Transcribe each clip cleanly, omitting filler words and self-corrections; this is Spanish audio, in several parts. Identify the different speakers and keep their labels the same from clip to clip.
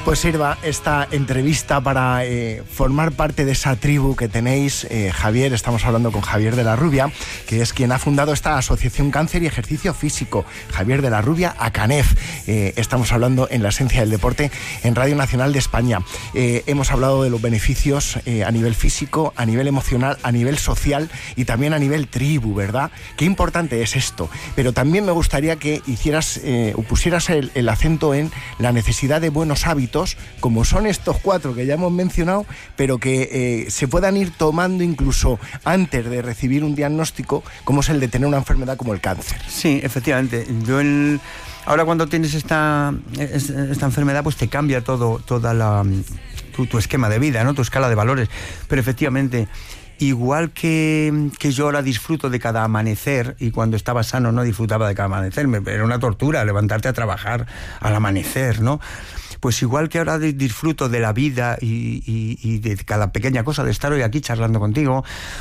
Speaker 1: Pues sirva esta entrevista para formar parte de esa tribu que tenéis. Javier, estamos hablando con Javier de la Rubia, que es quien ha fundado esta Asociación Cáncer y Ejercicio Físico. Javier de la Rubia, ACANEF. Estamos hablando en La Esencia del Deporte en Radio Nacional de España. Hemos hablado de los beneficios a nivel físico, a nivel emocional, a nivel social y también a nivel tribu, ¿verdad? Qué importante es esto. Pero también me gustaría que hicieras o pusieras el acento en la necesidad de buenos hábitos, como son estos 4 que ya hemos mencionado, pero que se puedan ir tomando incluso antes de recibir un diagnóstico, como es el de tener una enfermedad como el cáncer.
Speaker 2: Sí, efectivamente. Ahora cuando tienes esta enfermedad, pues te cambia toda tu esquema de vida, ¿no? Tu escala de valores. Pero efectivamente, igual que yo ahora disfruto de cada amanecer, y cuando estaba sano no disfrutaba de cada amanecer, era una tortura levantarte a trabajar al amanecer, ¿no? Pues igual que ahora disfruto de la vida y de cada pequeña cosa, de estar hoy aquí charlando contigo,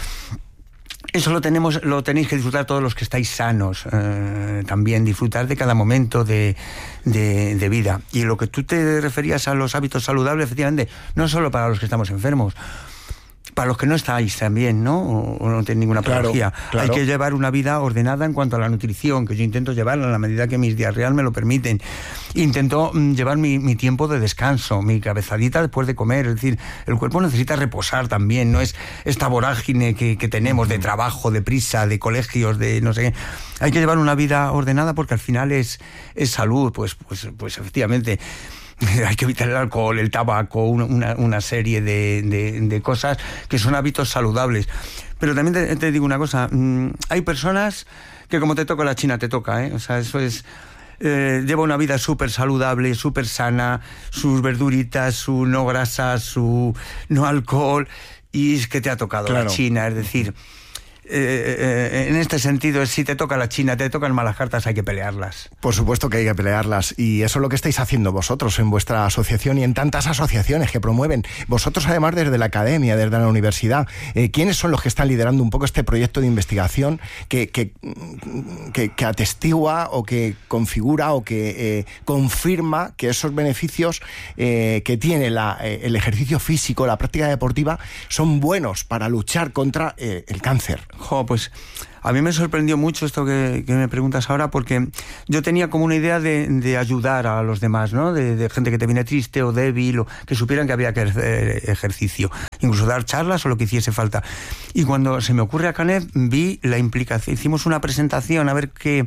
Speaker 2: eso lo tenéis que disfrutar todos los que estáis sanos, también disfrutar de cada momento de vida. Y lo que tú te referías a los hábitos saludables, efectivamente, no solo para los que estamos enfermos, para los que no estáis también, ¿no? O no tenéis ninguna patología. Claro. Hay que llevar una vida ordenada en cuanto a la nutrición, que yo intento llevarla en la medida que mis días reales me lo permiten. Intento llevar mi tiempo de descanso, mi cabezadita después de comer. Es decir, el cuerpo necesita reposar también, no es esta vorágine que tenemos de trabajo, de prisa, de colegios, de no sé qué. Hay que llevar una vida ordenada porque al final es salud, pues efectivamente. Hay que evitar el alcohol, el tabaco, una serie de cosas que son hábitos saludables. Pero también te digo una cosa, hay personas que como te toca la China te toca, ¿eh? O sea, eso es... lleva una vida súper saludable, súper sana, sus verduritas, su no grasa, su no alcohol, y es que te ha tocado la China, es decir... en este sentido, si te toca la China, te tocan malas cartas, hay que pelearlas.
Speaker 1: Por supuesto que hay que pelearlas, y eso es lo que estáis haciendo vosotros en vuestra asociación y en tantas asociaciones que promueven. Vosotros, además, desde la academia, desde la universidad, ¿quiénes son los que están liderando un poco este proyecto de investigación que atestigua o que configura o que confirma que esos beneficios que tiene el ejercicio físico, la práctica deportiva, son buenos para luchar contra el cáncer?
Speaker 2: Pues a mí me sorprendió mucho esto que me preguntas ahora, porque yo tenía como una idea de ayudar a los demás, ¿no? De gente que te viene triste o débil, o que supieran que había que hacer ejercicio, incluso dar charlas o lo que hiciese falta. Y cuando se me ocurre ACANEF, vi la implicación, hicimos una presentación a ver qué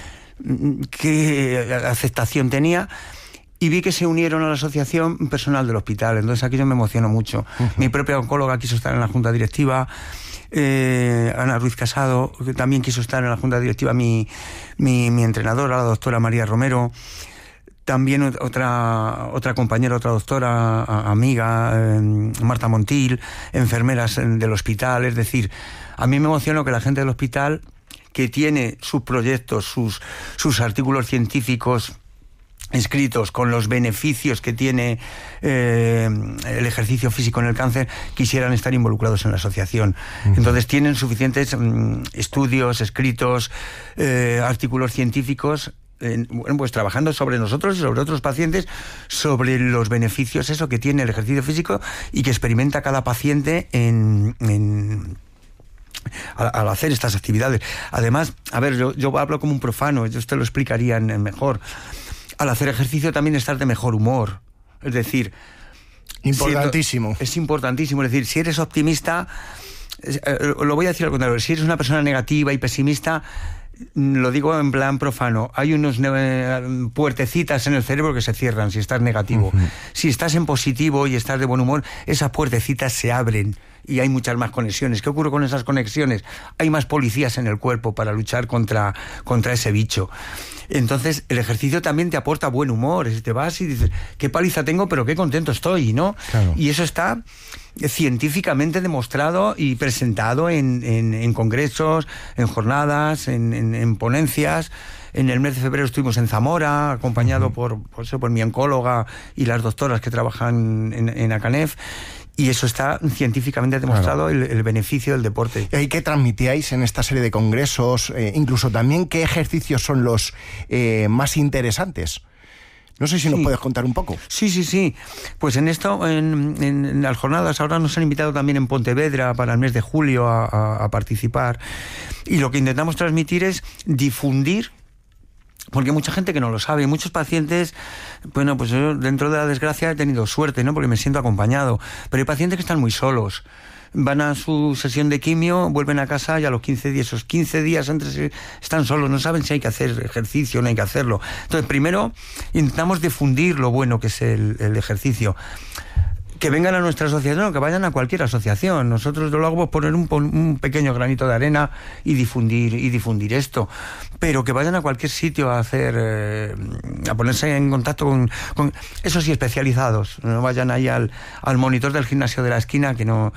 Speaker 2: aceptación tenía, y vi que se unieron a la asociación personal del hospital. Entonces aquí yo me emociono mucho. Uh-huh. Mi propia oncóloga quiso estar en la junta directiva, Ana Ruiz Casado, que también quiso estar en la junta directiva, mi entrenadora, la doctora María Romero, también otra compañera, otra doctora, amiga, Marta Montil, enfermeras del hospital. Es decir, a mí me emociona que la gente del hospital, que tiene sus proyectos, sus artículos científicos escritos con los beneficios que tiene el ejercicio físico en el cáncer, quisieran estar involucrados en la asociación. Uh-huh. Entonces tienen suficientes estudios escritos, artículos científicos, pues trabajando sobre nosotros y sobre otros pacientes, sobre los beneficios que tiene el ejercicio físico y que experimenta cada paciente al hacer estas actividades. Además, a ver, yo hablo como un profano, ellos te lo explicarían mejor. Al hacer ejercicio también estás de mejor humor. Es decir...
Speaker 1: Importantísimo.
Speaker 2: Es importantísimo. Es decir, si eres optimista... lo voy a decir al contrario. Si eres una persona negativa y pesimista... Lo digo en plan profano. Hay unas puertecitas en el cerebro que se cierran si estás negativo. Uh-huh. Si estás en positivo y estás de buen humor, esas puertecitas se abren y hay muchas más conexiones. ¿Qué ocurre con esas conexiones? Hay más policías en el cuerpo para luchar contra ese bicho. Entonces, el ejercicio también te aporta buen humor. Te vas y dices, qué paliza tengo, pero qué contento estoy, ¿no? Claro. Y eso está científicamente demostrado y presentado en congresos, en jornadas, en ponencias. En el mes de febrero estuvimos en Zamora, acompañado por mi oncóloga y las doctoras que trabajan en ACANEF. Y eso está científicamente demostrado, claro. el beneficio del deporte.
Speaker 1: ¿Y qué transmitíais en esta serie de congresos? Incluso también, ¿qué ejercicios son los más interesantes? No sé si nos puedes contar un poco.
Speaker 2: Sí. Pues en esto, en las jornadas, ahora nos han invitado también en Pontevedra para el mes de julio a participar. Y lo que intentamos transmitir es difundir, porque hay mucha gente que no lo sabe, muchos pacientes, bueno, pues yo dentro de la desgracia he tenido suerte, ¿no? Porque me siento acompañado, pero hay pacientes que están muy solos. Van a su sesión de quimio, vuelven a casa y a los 15 días, esos 15 días antes están solos, no saben si hay que hacer ejercicio o no hay que hacerlo. Entonces, primero intentamos difundir lo bueno que es el ejercicio. Que vengan a nuestra asociación o que vayan a cualquier asociación. Nosotros lo hago poner un pequeño granito de arena y difundir esto. Pero que vayan a cualquier sitio a hacer, a ponerse en contacto con eso sí, especializados. No vayan ahí al monitor del gimnasio de la esquina, que no.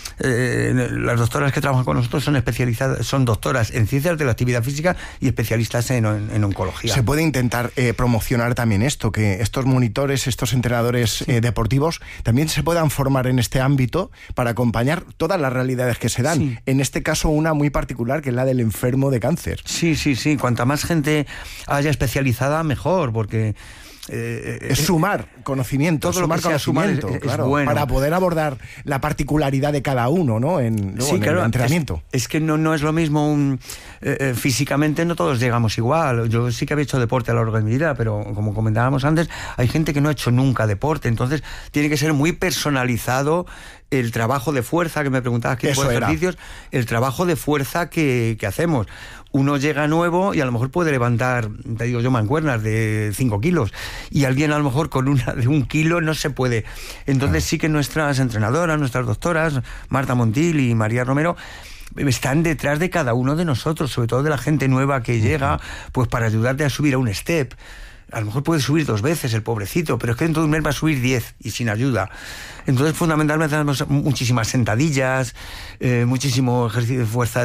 Speaker 2: Las doctoras que trabajan con nosotros son especializadas, son doctoras en ciencias de la actividad física y especialistas en oncología.
Speaker 1: Se puede intentar promocionar también esto, que estos monitores, estos entrenadores deportivos también se puedan formar en este ámbito para acompañar todas las realidades que se dan. Sí. En este caso, una muy particular, que es la del enfermo de cáncer.
Speaker 2: Sí. Cuanta más gente haya especializada, mejor, porque
Speaker 1: es sumar conocimiento,
Speaker 2: todo sumar conocimiento,
Speaker 1: claro,
Speaker 2: es bueno.
Speaker 1: Para poder abordar la particularidad de cada uno, ¿no? En el entrenamiento.
Speaker 2: Es que no es lo mismo físicamente, no todos llegamos igual. Yo sí que había hecho deporte a lo largo de mi vida, pero como comentábamos antes, hay gente que no ha hecho nunca deporte, entonces tiene que ser muy personalizado el trabajo de fuerza, que me preguntabas qué tipo de ejercicios, el trabajo de fuerza que hacemos. Uno llega nuevo y a lo mejor puede levantar, te digo yo, mancuernas de 5 kilos, y alguien a lo mejor con una de 1 kilo no se puede. Entonces sí que nuestras entrenadoras, nuestras doctoras, Marta Montil y María Romero, están detrás de cada uno de nosotros, sobre todo de la gente nueva que llega, pues para ayudarte a subir a un step. A lo mejor puede subir 2 veces el pobrecito, pero es que dentro de un mes va a subir 10 y sin ayuda. Entonces, fundamentalmente, hacemos muchísimas sentadillas, muchísimo ejercicio de fuerza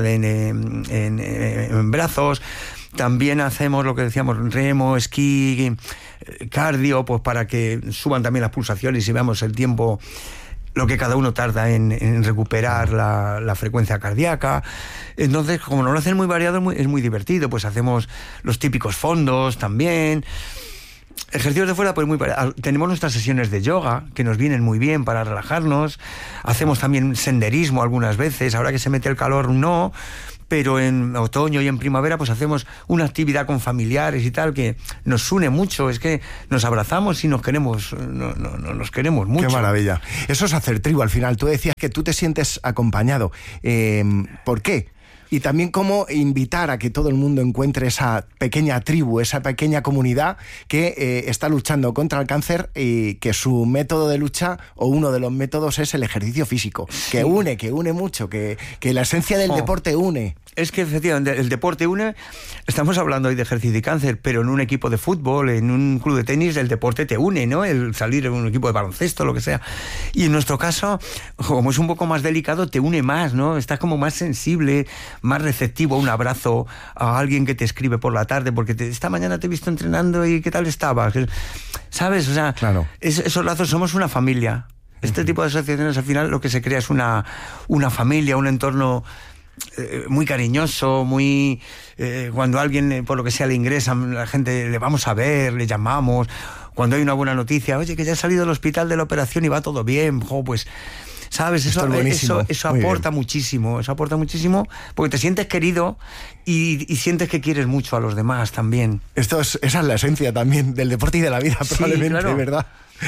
Speaker 2: en brazos. También hacemos lo que decíamos, remo, esquí, cardio, pues para que suban también las pulsaciones y veamos el tiempo, lo que cada uno tarda en recuperar la frecuencia cardíaca. Entonces, como nos lo hacen muy variado, es muy divertido. Pues hacemos los típicos fondos también. Ejercicios de fuerza, pues muy variados. Tenemos nuestras sesiones de yoga, que nos vienen muy bien para relajarnos. Hacemos también senderismo algunas veces. Ahora que se mete el calor, no. Pero en otoño y en primavera pues hacemos una actividad con familiares y tal que nos une mucho, es que nos abrazamos y nos queremos mucho.
Speaker 1: Qué maravilla. Eso es hacer tribu al final. Tú decías que tú te sientes acompañado. ¿Por qué? Y también cómo invitar a que todo el mundo encuentre esa pequeña tribu, esa pequeña comunidad que está luchando contra el cáncer y que su método de lucha, o uno de los métodos, es el ejercicio físico, que une mucho, que la esencia del deporte une.
Speaker 2: Es que efectivamente el deporte une. Estamos hablando hoy de ejercicio y cáncer, pero en un equipo de fútbol, en un club de tenis, el deporte te une, ¿no? El salir en un equipo de baloncesto, lo que sea. Y en nuestro caso, como es un poco más delicado, te une más, ¿no? Estás como más sensible, más receptivo a un abrazo, a alguien que te escribe por la tarde, porque esta mañana te he visto entrenando y ¿qué tal estabas? ¿Sabes? O sea,
Speaker 1: claro.
Speaker 2: Esos lazos, somos una familia. Este tipo de asociaciones, al final, lo que se crea es una familia, un entorno muy cariñoso, muy cuando alguien por lo que sea le ingresan, la gente le vamos a ver, le llamamos, cuando hay una buena noticia, oye, que ya ha salido del hospital de la operación y va todo bien, pues ¿sabes? Eso aporta muchísimo, porque te sientes querido y sientes que quieres mucho a los demás también.
Speaker 1: Esa es la esencia también del deporte y de la vida, probablemente, sí, claro. ¿Verdad?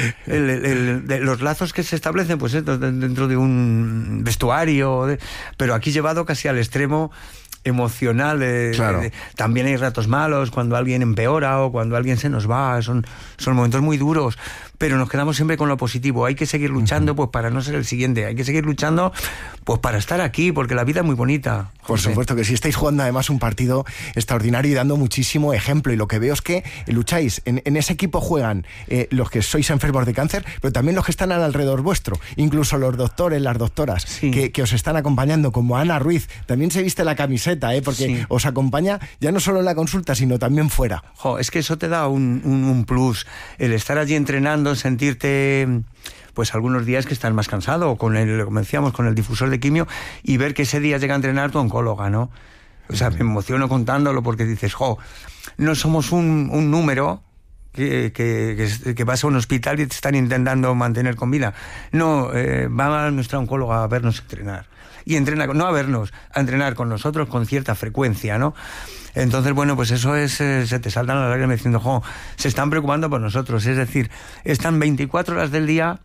Speaker 2: Los lazos que se establecen pues dentro de un vestuario, pero aquí llevado casi al extremo emocional.
Speaker 1: Claro.
Speaker 2: También hay ratos malos, cuando alguien empeora o cuando alguien se nos va, son momentos muy duros, pero nos quedamos siempre con lo positivo. Hay que seguir luchando pues para no ser el siguiente, hay que seguir luchando pues para estar aquí, porque la vida es muy bonita.
Speaker 1: Por supuesto que sí. Estáis jugando además un partido extraordinario y dando muchísimo ejemplo, y lo que veo es que lucháis, en ese equipo juegan los que sois enfermos de cáncer, pero también los que están alrededor vuestro, incluso los doctores, las doctoras, sí, que os están acompañando, como Ana Ruiz, también se viste la camiseta, porque sí, os acompaña ya no solo en la consulta, sino también fuera.
Speaker 2: Es que eso te da un plus, el estar allí entrenando, sentirte pues algunos días que estás más cansado, como decíamos, con el difusor de quimio, y ver que ese día llega a entrenar tu oncóloga, ¿no? O sea, me emociono contándolo porque dices, no somos un número, que vas a un hospital y te están intentando mantener con vida. No, va nuestra oncóloga a vernos entrenar. Y entrena, no a vernos, a entrenar con nosotros con cierta frecuencia, ¿no? Entonces, bueno, pues eso es, se te saltan las lágrimas diciendo, se están preocupando por nosotros. Es decir, están 24 horas del día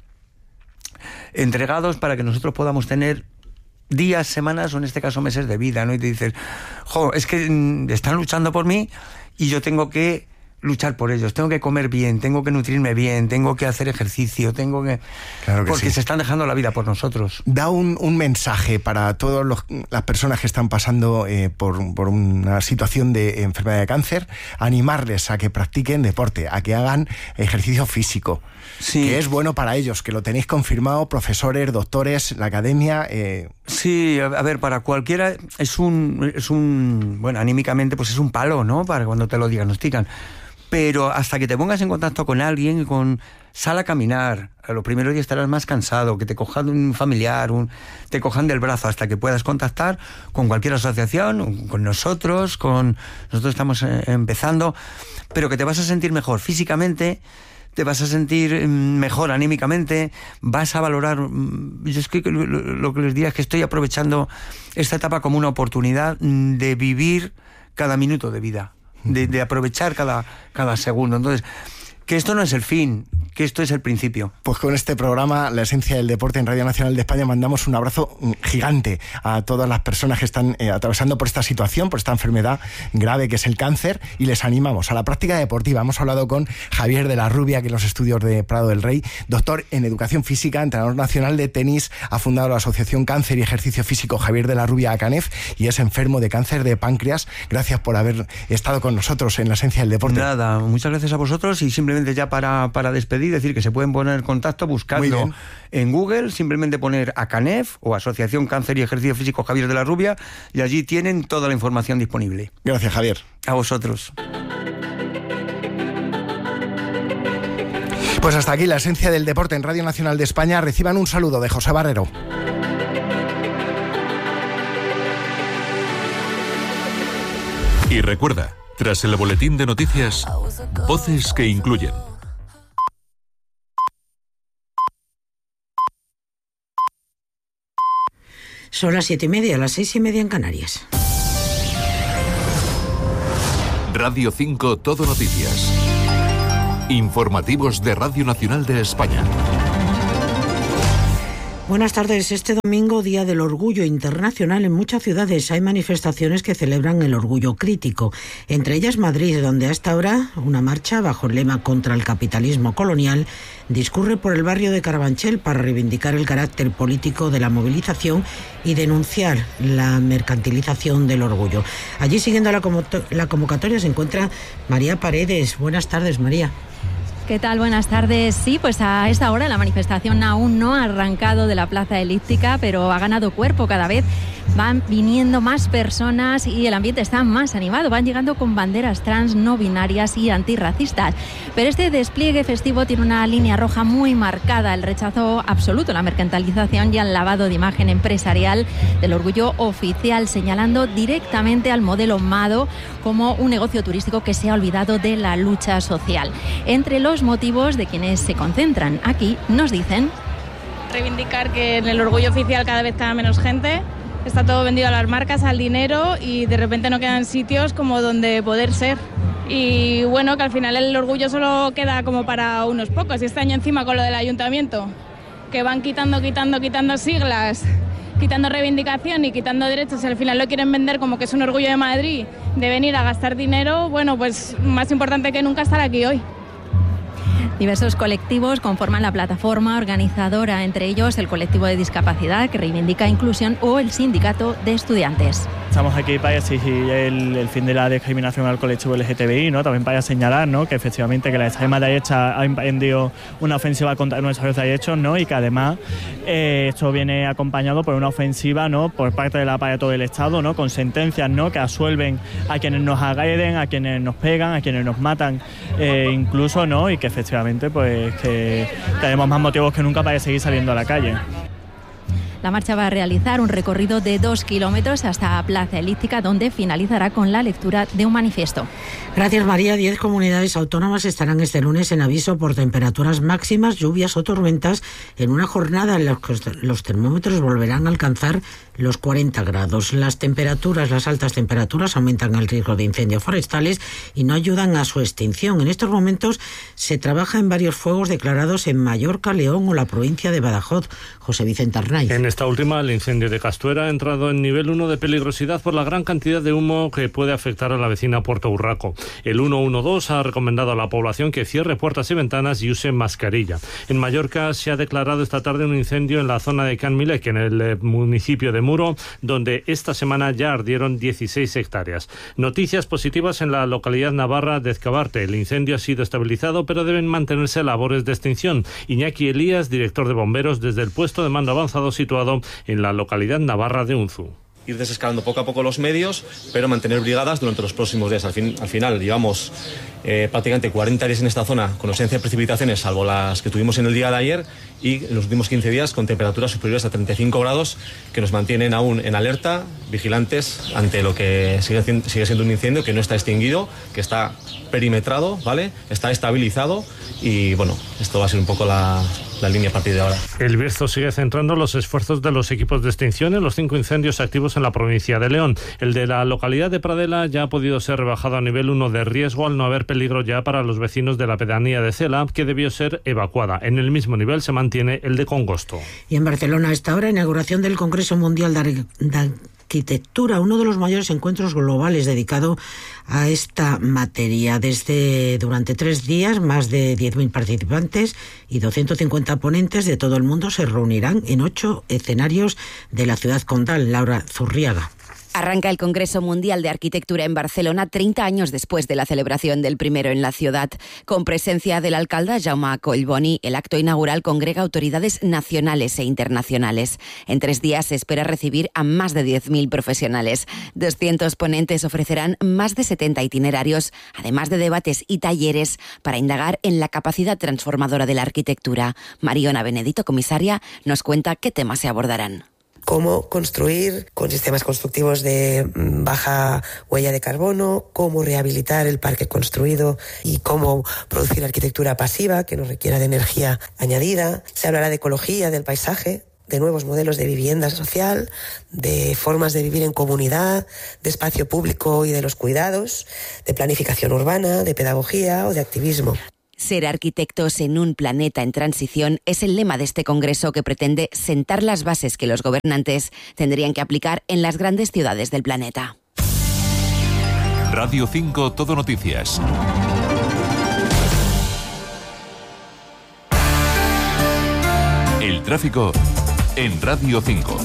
Speaker 2: entregados para que nosotros podamos tener días, semanas o en este caso meses de vida, ¿no? Y te dices, es que están luchando por mí y yo tengo que luchar por ellos, tengo que comer bien, tengo que nutrirme bien, tengo que hacer ejercicio, tengo que...
Speaker 1: Claro que
Speaker 2: porque
Speaker 1: sí.
Speaker 2: Se están dejando la vida por nosotros.
Speaker 1: Da un mensaje para todas las personas que están pasando por una situación de enfermedad de cáncer, animarles a que practiquen deporte, a que hagan ejercicio físico,
Speaker 2: sí,
Speaker 1: que es bueno para ellos, que lo tenéis confirmado, profesores, doctores, la academia...
Speaker 2: Sí, a ver, para cualquiera es un... Bueno, anímicamente pues es un palo, ¿no? Para cuando te lo diagnostican. Pero hasta que te pongas en contacto con alguien, sal a caminar. A los primeros días estarás más cansado, que te cojan un familiar, te cojan del brazo, hasta que puedas contactar con cualquier asociación, con nosotros. Nosotros estamos empezando, pero que te vas a sentir mejor físicamente, te vas a sentir mejor anímicamente, vas a valorar... Yo es que lo que les diría es que estoy aprovechando esta etapa como una oportunidad de vivir cada minuto de vida. De aprovechar cada segundo. Entonces, que esto no es el fin, que esto es el principio.
Speaker 1: Pues con este programa, La Esencia del Deporte en Radio Nacional de España, mandamos un abrazo gigante a todas las personas que están atravesando por esta situación, por esta enfermedad grave que es el cáncer, y les animamos a la práctica deportiva. Hemos hablado con Javier de la Rubia, que en los estudios de Prado del Rey, doctor en Educación Física, entrenador nacional de tenis, ha fundado la Asociación Cáncer y Ejercicio Físico Javier de la Rubia ACANEF y es enfermo de cáncer de páncreas. Gracias por haber estado con nosotros en La Esencia del Deporte.
Speaker 2: Nada, muchas gracias a vosotros y simplemente ya para despedir, decir que se pueden poner en contacto buscando en Google, simplemente poner ACANEF o Asociación Cáncer y Ejercicio Físico Javier de la Rubia y allí tienen toda la información disponible.
Speaker 1: Gracias, Javier.
Speaker 2: A vosotros.
Speaker 1: Pues hasta aquí La Esencia del Deporte en Radio Nacional de España. Reciban un saludo de José Barrero.
Speaker 3: Y recuerda, tras el boletín de noticias, voces que incluyen.
Speaker 4: Son las 7:30, las 6:30 en Canarias.
Speaker 3: Radio 5 Todo Noticias. Informativos de Radio Nacional de España.
Speaker 4: Buenas tardes. Este domingo, Día del Orgullo Internacional, en muchas ciudades hay manifestaciones que celebran el orgullo crítico. Entre ellas Madrid, donde a esta hora una marcha bajo el lema contra el capitalismo colonial discurre por el barrio de Carabanchel para reivindicar el carácter político de la movilización y denunciar la mercantilización del orgullo. Allí, siguiendo la convocatoria, se encuentra María Paredes. Buenas tardes, María.
Speaker 5: ¿Qué tal? Buenas tardes. Sí, pues a esta hora la manifestación aún no ha arrancado de la Plaza Elíptica, pero ha ganado cuerpo. Cada vez van viniendo más personas y el ambiente está más animado. Van llegando con banderas trans, no binarias y antirracistas. Pero este despliegue festivo tiene una línea roja muy marcada: el rechazo absoluto a la mercantilización y al lavado de imagen empresarial del orgullo oficial, señalando directamente al modelo MADO como un negocio turístico que se ha olvidado de la lucha social. Entre los motivos de quienes se concentran aquí nos dicen:
Speaker 6: reivindicar que en el orgullo oficial cada vez queda menos gente, está todo vendido a las marcas, al dinero, y de repente no quedan sitios como donde poder ser. Y bueno, que al final el orgullo solo queda como para unos pocos, y este año encima con lo del ayuntamiento, que van quitando siglas, quitando reivindicación y quitando derechos, y al final lo quieren vender como que es un orgullo de Madrid, de venir a gastar dinero. Bueno, pues más importante que nunca estar aquí hoy.
Speaker 5: Diversos colectivos conforman la plataforma organizadora, entre ellos el colectivo de discapacidad que reivindica inclusión o el sindicato de estudiantes.
Speaker 7: Estamos aquí para exigir el fin de la discriminación al colectivo LGTBI, ¿no? También para señalar, ¿no?, que efectivamente que la extrema derecha ha emprendido una ofensiva contra nuestros derechos, ¿no?, y que además esto viene acompañado por una ofensiva, ¿no?, por parte del aparato del Estado, ¿no?, con sentencias, ¿no?, que absuelven a quienes nos agreden, a quienes nos pegan, a quienes nos matan, incluso, ¿no?, y que efectivamente pues que tenemos más motivos que nunca para seguir saliendo a la calle.
Speaker 5: La marcha va a realizar un recorrido de 2 kilómetros hasta Plaza Elíptica, donde finalizará con la lectura de un manifiesto.
Speaker 4: Gracias, María. 10 comunidades autónomas estarán este lunes en aviso por temperaturas máximas, lluvias o tormentas en una jornada en la que los termómetros volverán a alcanzar los 40 grados. Las altas temperaturas aumentan el riesgo de incendios forestales y no ayudan a su extinción. En estos momentos se trabaja en varios fuegos declarados en Mallorca, León o la provincia de Badajoz. José Vicente Arnaiz.
Speaker 8: En esta última, el incendio de Castuera ha entrado en nivel 1 de peligrosidad por la gran cantidad de humo que puede afectar a la vecina Puerto Urraco. El 112 ha recomendado a la población que cierre puertas y ventanas y use mascarilla. En Mallorca se ha declarado esta tarde un incendio en la zona de Can Milec, en el municipio de Muro, donde esta semana ya ardieron 16 hectáreas. Noticias positivas en la localidad navarra de Ezcabarte. El incendio ha sido estabilizado, pero deben mantenerse labores de extinción. Iñaki Elías, director de bomberos, desde el puesto de mando avanzado situado en la localidad navarra de Unzu.
Speaker 9: Ir desescalando poco a poco los medios, pero mantener brigadas durante los próximos días. Al final llevamos prácticamente 40 días en esta zona con ausencia de precipitaciones, salvo las que tuvimos en el día de ayer, y en los últimos 15 días con temperaturas superiores a 35 grados que nos mantienen aún en alerta, vigilantes ante lo que sigue siendo un incendio que no está extinguido, que está perimetrado, ¿vale? Está estabilizado y bueno, esto va a ser un poco la línea a partir de ahora.
Speaker 8: El Bierzo sigue centrando los esfuerzos de los equipos de extinción en los 5 incendios activos en la provincia de León. El de la localidad de Pradela ya ha podido ser rebajado a nivel 1 de riesgo al no haber peligro ya para los vecinos de la pedanía de Cela, que debió ser evacuada. En el mismo nivel se mantiene el de Congosto.
Speaker 4: Y en Barcelona, a esta hora, inauguración del Congreso Mundial de Arquitectura, uno de los mayores encuentros globales dedicado a esta materia. Durante 3 días, más de 10.000 participantes y 250 ponentes de todo el mundo se reunirán en 8 escenarios de la ciudad condal. Laura Zurriaga.
Speaker 10: Arranca el Congreso Mundial de Arquitectura en Barcelona 30 años después de la celebración del primero en la ciudad. Con presencia del alcalde Jaume Collboni, el acto inaugural congrega autoridades nacionales e internacionales. En 3 días se espera recibir a más de 10.000 profesionales. 200 ponentes ofrecerán más de 70 itinerarios, además de debates y talleres para indagar en la capacidad transformadora de la arquitectura. Mariona Benedito, comisaria, nos cuenta qué temas se abordarán.
Speaker 11: Cómo construir con sistemas constructivos de baja huella de carbono, cómo rehabilitar el parque construido y cómo producir arquitectura pasiva que no requiera de energía añadida. Se hablará de ecología del paisaje, de nuevos modelos de vivienda social, de formas de vivir en comunidad, de espacio público y de los cuidados, de planificación urbana, de pedagogía o de activismo.
Speaker 10: Ser arquitectos en un planeta en transición es el lema de este congreso que pretende sentar las bases que los gobernantes tendrían que aplicar en las grandes ciudades del planeta.
Speaker 3: Radio 5 Todo Noticias. El tráfico en Radio 5.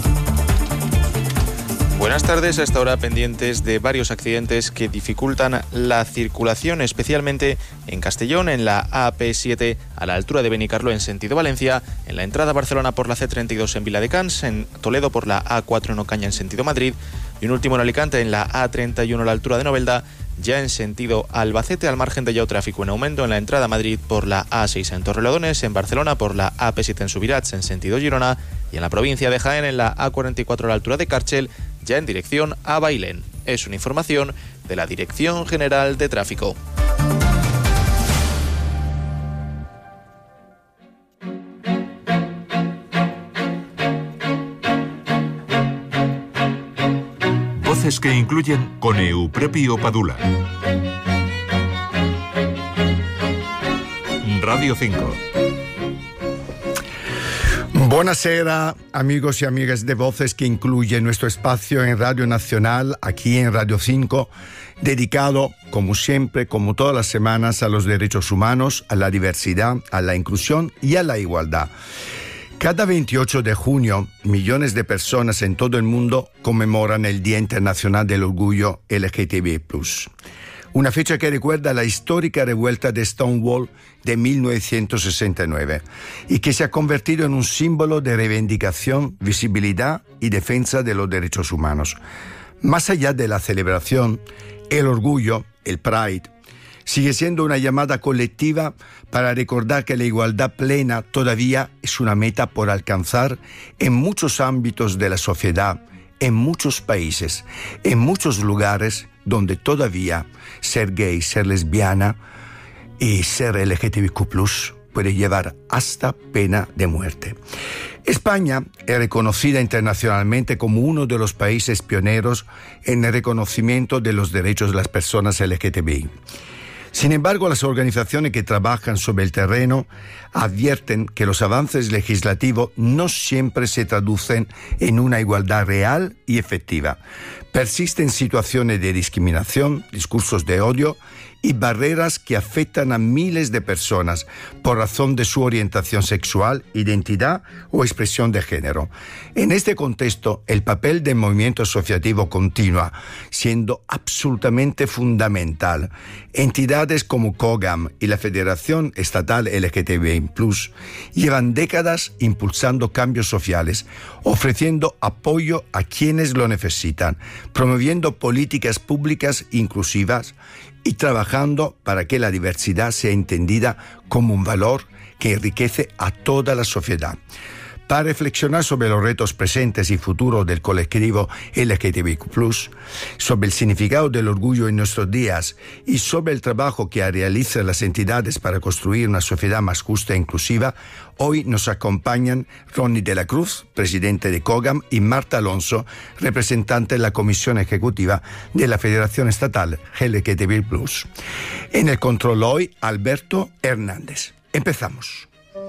Speaker 12: Buenas tardes. A esta hora pendientes de varios accidentes que dificultan la circulación, especialmente en Castellón, en la AP7 a la altura de Benicarló en sentido Valencia, en la entrada a Barcelona por la C32 en Viladecans, en Toledo por la A4 en Ocaña en sentido Madrid y un último en Alicante en la A31 a la altura de Novelda, ya en sentido Albacete, al margen de ya tráfico en aumento en la entrada a Madrid por la A6 en Torrelodones, en Barcelona por la AP7 en Subirats en sentido Girona y en la provincia de Jaén en la A44 a la altura de Càrchel, ya en dirección a Bailén. Es una información de la Dirección General de Tráfico.
Speaker 3: Voces que incluyen con Eupropio Padula. Radio 5.
Speaker 13: Buonasera, amigos y amigas de Voces que incluye nuestro espacio en Radio Nacional, aquí en Radio 5, dedicado, como siempre, como todas las semanas, a los derechos humanos, a la diversidad, a la inclusión y a la igualdad. Cada 28 de junio, millones de personas en todo el mundo conmemoran el Día Internacional del Orgullo LGTB+. Una fecha que recuerda la histórica revuelta de Stonewall de 1969 y que se ha convertido en un símbolo de reivindicación, visibilidad y defensa de los derechos humanos. Más allá de la celebración, el orgullo, el Pride, Sigue siendo una llamada colectiva para recordar que la igualdad plena todavía es una meta por alcanzar en muchos ámbitos de la sociedad, en muchos países, en muchos lugares donde todavía ser gay, ser lesbiana y ser LGTBQ+ puede llevar hasta pena de muerte. España es reconocida internacionalmente como uno de los países pioneros en el reconocimiento de los derechos de las personas LGTBI. Sin embargo, las organizaciones que trabajan sobre el terreno advierten que los avances legislativos no siempre se traducen en una igualdad real y efectiva. Persisten situaciones de discriminación, discursos de odio y barreras que afectan a miles de personas por razón de su orientación sexual, identidad o expresión de género. En este contexto, el papel del movimiento asociativo continúa siendo absolutamente fundamental. Entidades como COGAM y la Federación Estatal LGTBI+ llevan décadas impulsando cambios sociales, ofreciendo apoyo a quienes lo necesitan, promoviendo políticas públicas inclusivas y trabajando para que la diversidad sea entendida como un valor que enriquece a toda la sociedad. Para reflexionar sobre los retos presentes y futuros del colectivo LGTBIQ+, sobre el significado del orgullo en nuestros días y sobre el trabajo que realizan las entidades para construir una sociedad más justa e inclusiva, hoy nos acompañan Ronnie de la Cruz, presidente de COGAM, y Marta Alonso, representante de la Comisión Ejecutiva de la Federación Estatal LGTBI+. En el control hoy, Alberto Hernández. Empezamos.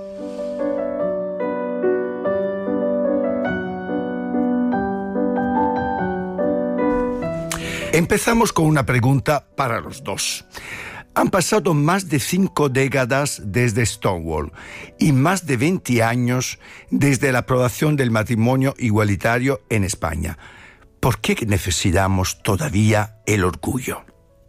Speaker 13: Empezamos con una pregunta para los dos. Han pasado más de 5 décadas desde Stonewall y más de 20 años desde la aprobación del matrimonio igualitario en España. ¿Por qué necesitamos todavía el orgullo?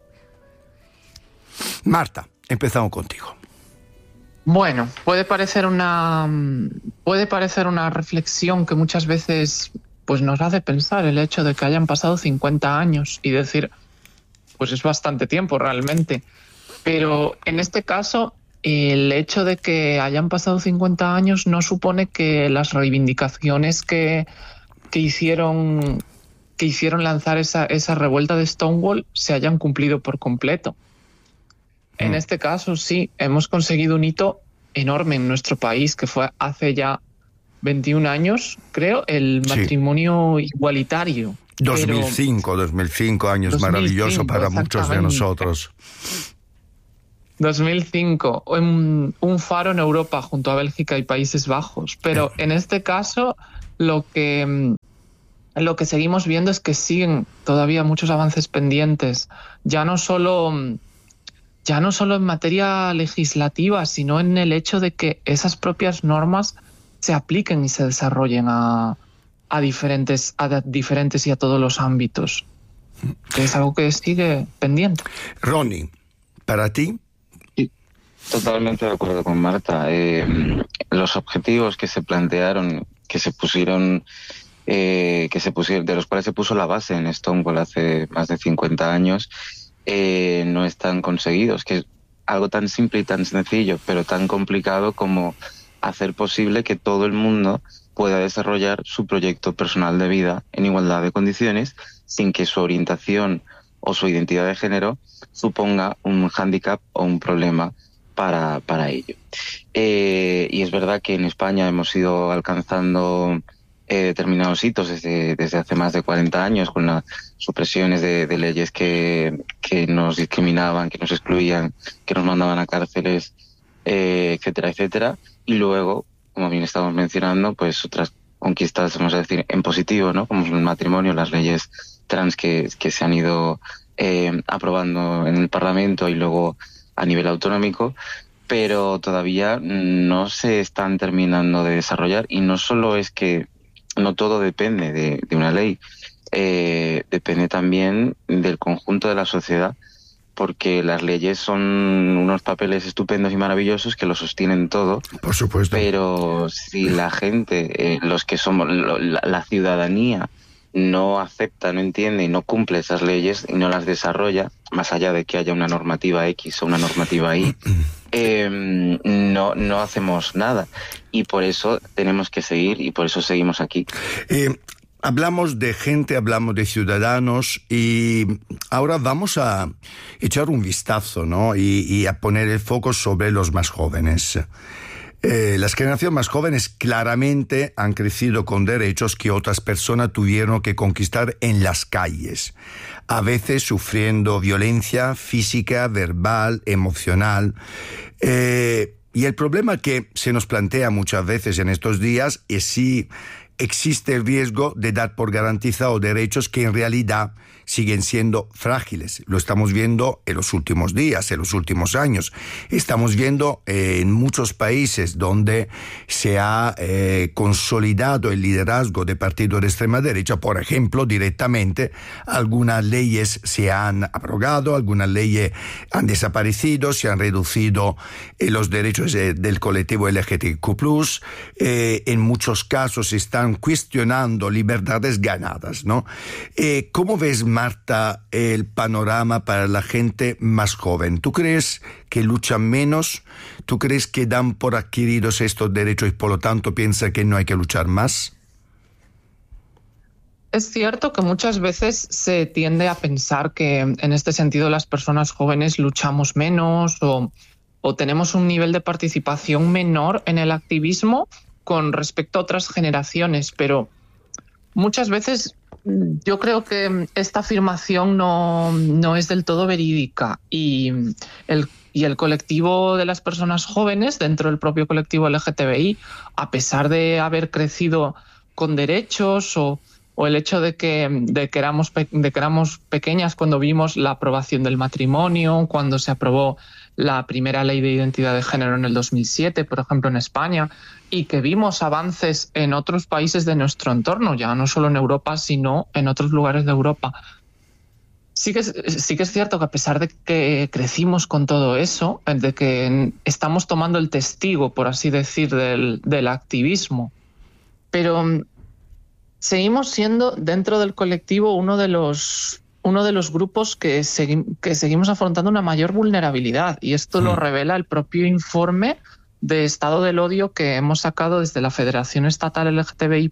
Speaker 13: Marta, empezamos contigo.
Speaker 14: Bueno, puede parecer una reflexión que muchas veces pues nos hace pensar el hecho de que hayan pasado 50 años y decir, pues es bastante tiempo realmente. Pero en este caso, el hecho de que hayan pasado 50 años no supone que las reivindicaciones que hicieron lanzar esa revuelta de Stonewall se hayan cumplido por completo. En este caso, sí, hemos conseguido un hito enorme en nuestro país, que fue hace ya 21 años, creo, el matrimonio igualitario.
Speaker 13: 2005, años maravillosos para muchos de nosotros.
Speaker 14: 2005, un faro en Europa junto a Bélgica y Países Bajos. Pero en este caso, lo que seguimos viendo es que siguen todavía muchos avances pendientes, ya no solo en materia legislativa, sino en el hecho de que esas propias normas se apliquen y se desarrollen a diferentes y a todos los ámbitos. Que es algo que sigue pendiente.
Speaker 13: Ronnie, ¿para ti?
Speaker 15: Sí, totalmente de acuerdo con Marta. Los objetivos que se plantearon, de los cuales se puso la base en Stonewall hace más de 50 años, no están conseguidos, que es algo tan simple y tan sencillo, pero tan complicado como hacer posible que todo el mundo pueda desarrollar su proyecto personal de vida en igualdad de condiciones, sin que su orientación o su identidad de género suponga un hándicap o un problema para ello. Y es verdad que en España hemos ido alcanzando determinados hitos desde hace más de 40 años, con las supresiones de leyes que nos discriminaban, que nos excluían, que nos mandaban a cárceles, etcétera, etcétera. Y luego, como bien estamos mencionando, pues otras conquistas, vamos a decir, en positivo, ¿no? Como el matrimonio, las leyes trans que se han ido aprobando en el Parlamento y luego a nivel autonómico, pero todavía no se están terminando de desarrollar. Y no solo es que no todo depende de una ley, depende también del conjunto de la sociedad, porque las leyes son unos papeles estupendos y maravillosos que lo sostienen todo.
Speaker 13: Por supuesto.
Speaker 15: Pero si la gente, los que somos la ciudadanía, no acepta, no entiende y no cumple esas leyes y no las desarrolla, más allá de que haya una normativa X o una normativa Y, no hacemos nada. Y por eso tenemos que seguir y por eso seguimos aquí.
Speaker 13: Hablamos de gente, hablamos de ciudadanos y ahora vamos a echar un vistazo, ¿no? Y a poner el foco sobre los más jóvenes. Las generaciones más jóvenes claramente han crecido con derechos que otras personas tuvieron que conquistar en las calles, a veces sufriendo violencia física, verbal, emocional. Y el problema que se nos plantea muchas veces en estos días es si existe el riesgo de dar por garantizados derechos que en realidad siguen siendo frágiles. Lo estamos viendo en los últimos días, en los últimos años. Estamos viendo en muchos países donde se ha consolidado el liderazgo de partidos de extrema derecha, por ejemplo, directamente, algunas leyes se han abrogado, algunas leyes han desaparecido, se han reducido los derechos del colectivo LGTBQ+, en muchos casos se están cuestionando libertades ganadas, ¿no? ¿Cómo ves, Marta, el panorama para la gente más joven? ¿Tú crees que luchan menos? ¿Tú crees que dan por adquiridos estos derechos y por lo tanto piensan que no hay que luchar más?
Speaker 14: Es cierto que muchas veces se tiende a pensar que en este sentido las personas jóvenes luchamos menos o tenemos un nivel de participación menor en el activismo con respecto a otras generaciones, pero muchas veces yo creo que esta afirmación no es del todo verídica y el colectivo de las personas jóvenes dentro del propio colectivo LGTBI, a pesar de haber crecido con derechos o el hecho de que éramos pequeñas cuando vimos la aprobación del matrimonio, cuando se aprobó la primera ley de identidad de género en el 2007, por ejemplo, en España, y que vimos avances en otros países de nuestro entorno, ya no solo en Europa, sino en otros lugares de Europa. Sí que es cierto que a pesar de que crecimos con todo eso, de que estamos tomando el testigo, por así decir, del activismo, pero seguimos siendo dentro del colectivo uno de los grupos que seguimos afrontando una mayor vulnerabilidad, y esto lo revela el propio informe de Estado del Odio que hemos sacado desde la Federación Estatal LGTBI+,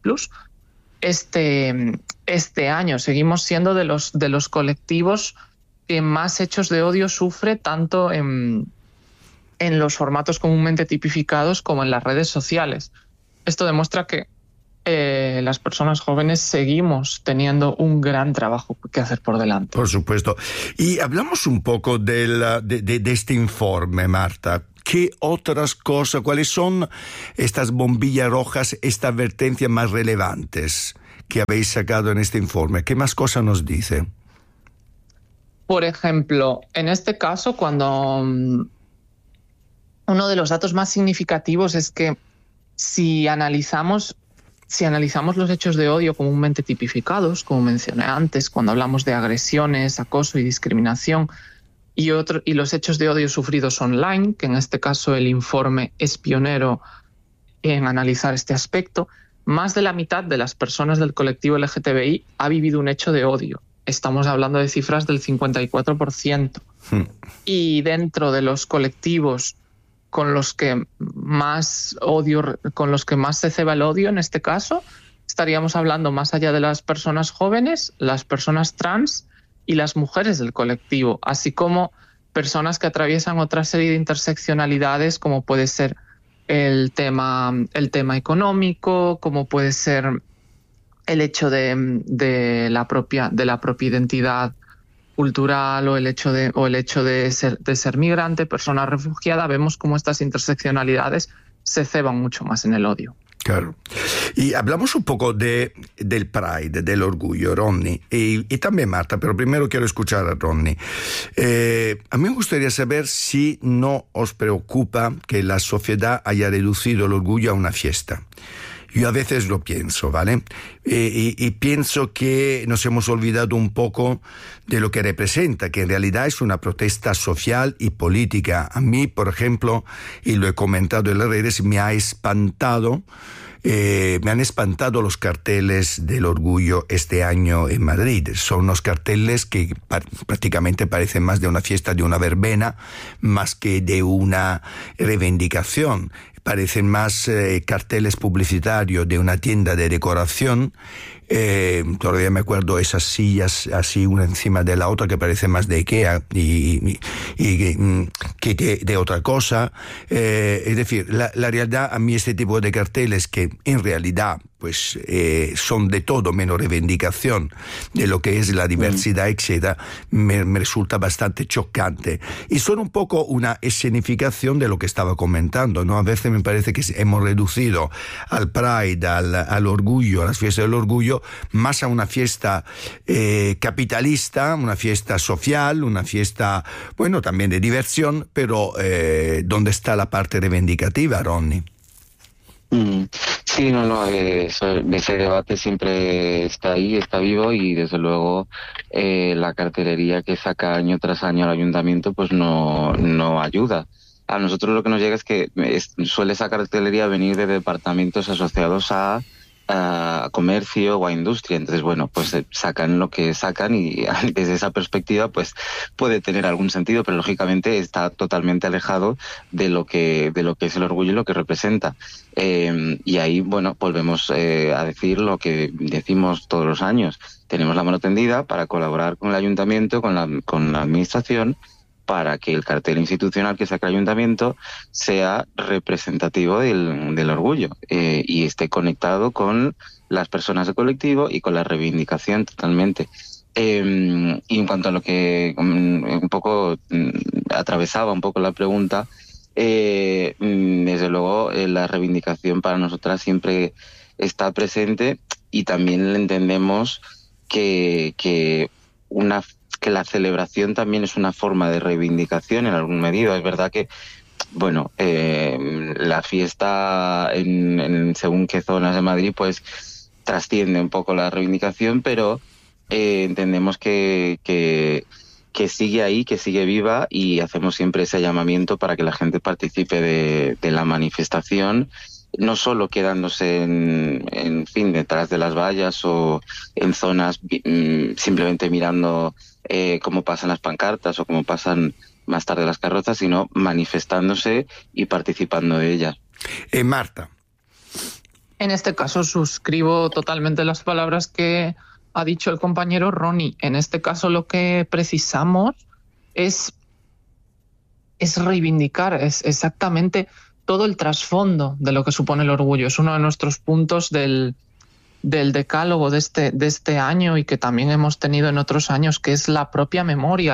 Speaker 14: este año. Seguimos siendo de los colectivos que más hechos de odio sufre, tanto en los formatos comúnmente tipificados como en las redes sociales. Esto demuestra que las personas jóvenes seguimos teniendo un gran trabajo que hacer por delante.
Speaker 13: Por supuesto. Y hablamos un poco de este informe, Marta. ¿Qué otras cosas, cuáles son estas bombillas rojas, estas advertencias más relevantes que habéis sacado en este informe? ¿Qué más cosas nos dice?
Speaker 14: Por ejemplo, en este caso, cuando uno de los datos más significativos es que si analizamos los hechos de odio comúnmente tipificados, como mencioné antes, cuando hablamos de agresiones, acoso y discriminación, y los hechos de odio sufridos online, que en este caso el informe es pionero en analizar este aspecto, más de la mitad de las personas del colectivo LGTBI ha vivido un hecho de odio. Estamos hablando de cifras del 54%. Y dentro de los colectivos con los que más se ceba el odio, en este caso, estaríamos hablando más allá de las personas jóvenes, las personas trans y las mujeres del colectivo, así como personas que atraviesan otra serie de interseccionalidades, como puede ser el tema económico, como puede ser el hecho de la propia identidad cultural o el hecho de ser migrante, persona refugiada. Vemos cómo estas interseccionalidades se ceban mucho más en el odio.
Speaker 13: Claro. Y hablamos un poco del Pride, del orgullo, Ronnie, y también Marta, pero primero quiero escuchar a Ronnie. A mí me gustaría saber si no os preocupa que la sociedad haya reducido el orgullo a una fiesta. Yo a veces lo pienso, ¿vale? Y pienso que nos hemos olvidado un poco de lo que representa, que en realidad es una protesta social y política. A mí, por ejemplo, y lo he comentado en las redes, me ha espantado me han espantado los carteles del orgullo este año en Madrid. Son unos carteles que prácticamente parecen más de una fiesta, de una verbena, más que de una reivindicación. Parecen más carteles publicitarios de una tienda de decoración. Todavía me acuerdo esas sillas así una encima de la otra que parecen más de Ikea y que de otra cosa. Es decir, la realidad, a mí este tipo de carteles que en realidad pues son de todo menos reivindicación de lo que es la diversidad, etcétera, me resulta bastante chocante. Y son un poco una escenificación de lo que estaba comentando, ¿no? A veces me parece que hemos reducido al Pride, al orgullo, a las fiestas del orgullo, más a una fiesta capitalista, una fiesta social, una fiesta, bueno, también de diversión, pero ¿dónde está la parte reivindicativa, Ronnie?
Speaker 15: Sí, ese debate siempre está ahí, está vivo, y desde luego la cartelería que saca año tras año al ayuntamiento pues no ayuda. A nosotros lo que nos llega es que suele esa cartelería venir de departamentos asociados a comercio o a industria. Entonces, bueno, pues sacan lo que sacan, y desde esa perspectiva pues puede tener algún sentido, pero lógicamente está totalmente alejado de lo que es el orgullo y lo que representa. Y ahí, bueno, volvemos a decir lo que decimos todos los años. Tenemos la mano tendida para colaborar con el ayuntamiento, con la administración, para que el cartel institucional que saca el ayuntamiento sea representativo del orgullo y esté conectado con las personas del colectivo y con la reivindicación totalmente. Y en cuanto a lo que un poco atravesaba un poco la pregunta, desde luego la reivindicación para nosotras siempre está presente, y también entendemos que la celebración también es una forma de reivindicación en algún medida. Es verdad que, bueno, la fiesta en según qué zonas de Madrid pues trasciende un poco la reivindicación, pero entendemos que sigue ahí, que sigue viva, y hacemos siempre ese llamamiento para que la gente participe de la manifestación, no solo quedándose en fin, detrás de las vallas o en zonas simplemente mirando cómo pasan las pancartas o cómo pasan más tarde las carrozas, sino manifestándose y participando de ellas.
Speaker 13: Marta.
Speaker 14: En este caso suscribo totalmente las palabras que ha dicho el compañero Ronnie. En este caso lo que precisamos es reivindicar, es exactamente todo el trasfondo de lo que supone el orgullo. Es uno de nuestros puntos del decálogo de este año, y que también hemos tenido en otros años, que es la propia memoria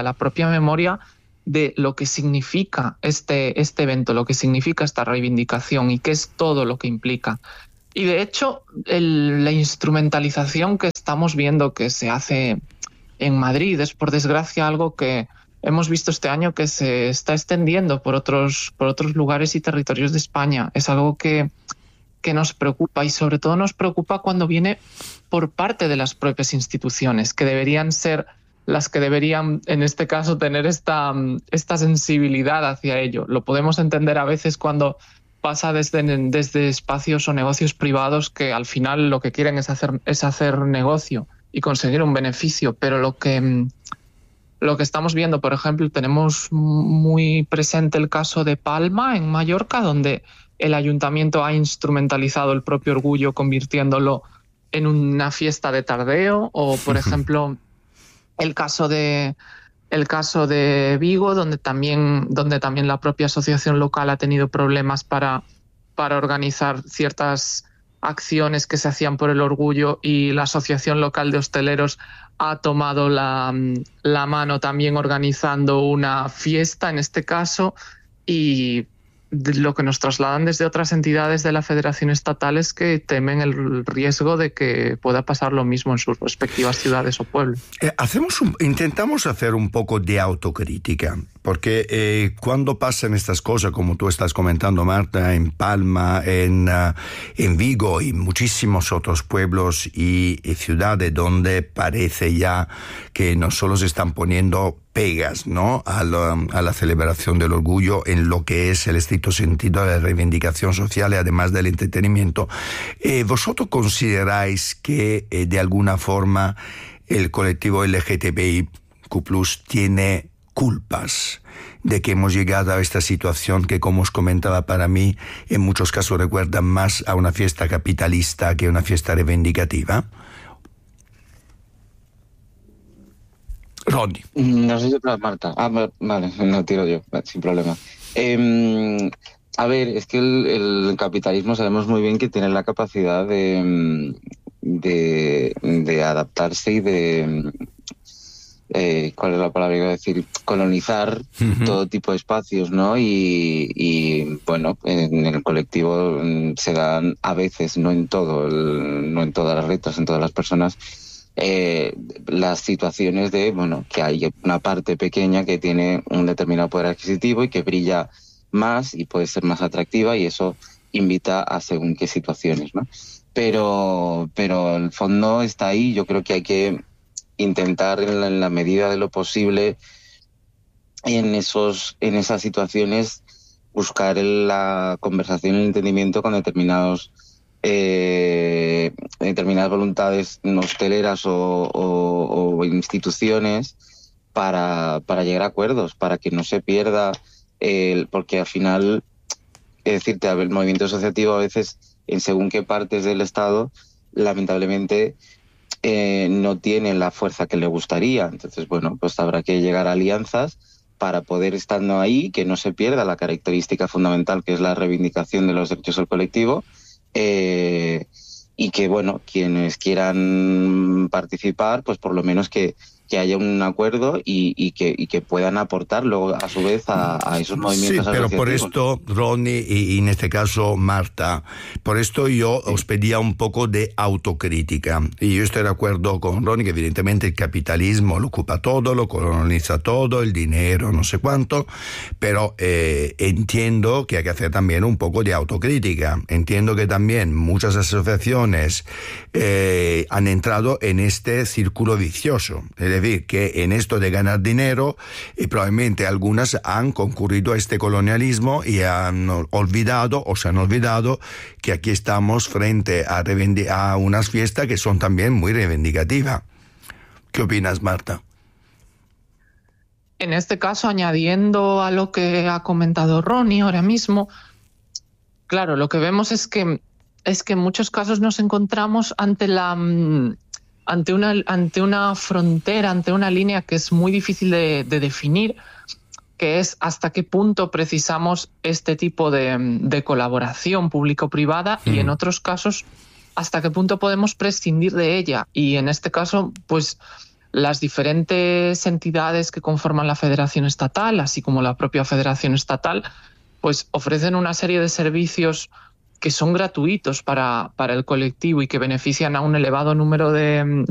Speaker 14: de lo que significa este evento, lo que significa esta reivindicación y qué es todo lo que implica. Y de hecho, la instrumentalización que estamos viendo que se hace en Madrid es, por desgracia, algo que hemos visto este año que se está extendiendo por otros lugares y territorios de España. Es algo que nos preocupa, y sobre todo nos preocupa cuando viene por parte de las propias instituciones, que deberían ser las que deberían, en este caso, tener esta sensibilidad hacia ello. Lo podemos entender a veces cuando pasa desde espacios o negocios privados que al final lo que quieren es hacer negocio y conseguir un beneficio, pero lo que estamos viendo, por ejemplo, tenemos muy presente el caso de Palma, en Mallorca, donde el ayuntamiento ha instrumentalizado el propio orgullo convirtiéndolo en una fiesta de tardeo, o por ejemplo el caso de Vigo, donde también la propia asociación local ha tenido problemas para organizar ciertas acciones que se hacían por el orgullo, y la asociación local de hosteleros ha tomado la mano también organizando una fiesta en este caso. Y lo que nos trasladan desde otras entidades de la Federación Estatal es que temen el riesgo de que pueda pasar lo mismo en sus respectivas ciudades o pueblos.
Speaker 13: Intentamos hacer un poco de autocrítica, porque cuando pasan estas cosas, como tú estás comentando, Marta, en Palma, en Vigo y muchísimos otros pueblos y ciudades donde parece ya que no solo se están poniendo pegas, ¿no?, a la celebración del orgullo en lo que es el estricto sentido de la reivindicación social y además del entretenimiento. ¿Vosotros consideráis que de alguna forma el colectivo LGTBIQ+ tiene culpas de que hemos llegado a esta situación que, como os comentaba, para mí en muchos casos recuerda más a una fiesta capitalista que a una fiesta reivindicativa? Ronnie.
Speaker 15: No sé si Marta. Vale, no tiro yo, sin problema. A ver, es que el capitalismo sabemos muy bien que tiene la capacidad de adaptarse y de... ¿cuál es la palabra que iba a decir? Colonizar todo tipo de espacios, ¿no? Y bueno, en el colectivo se dan a veces, no en todas las letras, en todas las personas, las situaciones de, bueno, que hay una parte pequeña que tiene un determinado poder adquisitivo y que brilla más y puede ser más atractiva, y eso invita a según qué situaciones, ¿no? Pero el fondo está ahí. Yo creo que hay que intentar en la medida de lo posible en esas situaciones buscar la conversación y el entendimiento con determinadas voluntades hosteleras o instituciones para llegar a acuerdos, para que no se pierda porque al final, es decir, el movimiento asociativo a veces en según qué partes del Estado lamentablemente no tiene la fuerza que le gustaría. Entonces, bueno, pues habrá que llegar a alianzas para poder, estando ahí, que no se pierda la característica fundamental que es la reivindicación de los derechos del colectivo, y que, bueno, quienes quieran participar, pues por lo menos que haya un acuerdo y que puedan aportar luego a su vez a esos movimientos asociativos.
Speaker 13: Sí, pero por esto, Ronnie, y en este caso Marta, por esto yo os pedía un poco de autocrítica. Y yo estoy de acuerdo con Ronnie que evidentemente el capitalismo lo ocupa todo, lo coloniza todo, el dinero, no sé cuánto, pero entiendo que hay que hacer también un poco de autocrítica. Entiendo que también muchas asociaciones han entrado en este círculo vicioso. Es decir, que en esto de ganar dinero, probablemente algunas han concurrido a este colonialismo y han olvidado o se han olvidado que aquí estamos frente a unas fiestas que son también muy reivindicativas. ¿Qué opinas, Marta?
Speaker 14: En este caso, añadiendo a lo que ha comentado Ronnie ahora mismo, claro, lo que vemos es que en muchos casos nos encontramos ante una frontera, ante una línea que es muy difícil de definir, que es hasta qué punto precisamos este tipo de colaboración público-privada y en otros casos hasta qué punto podemos prescindir de ella. Y en este caso, pues las diferentes entidades que conforman la Federación Estatal, así como la propia Federación Estatal, pues ofrecen una serie de servicios que son gratuitos para el colectivo y que benefician a un elevado número de